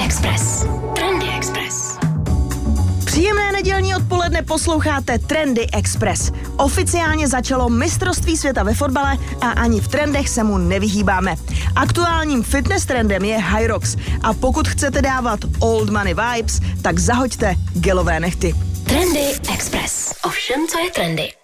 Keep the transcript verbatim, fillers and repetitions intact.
Express. Trendy Express. Příjemné nedělní odpoledne, posloucháte Trendy Express. Oficiálně začalo mistrovství světa ve fotbale a ani v trendech se mu nevyhýbáme. Aktuálním fitness trendem je Hyrox a pokud chcete dávat old money vibes, tak zahoďte gelové nehty. Trendy Express. O všem, co je trendy.